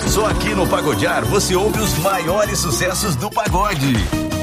Só aqui no Pagodear você ouve os maiores sucessos do pagode.